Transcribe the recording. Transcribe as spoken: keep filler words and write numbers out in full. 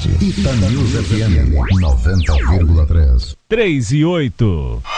cidade. Ita News F M noventa vírgula três. três e oito.